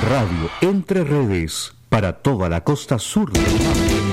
Radio Entre Redes para toda la costa sur del mar.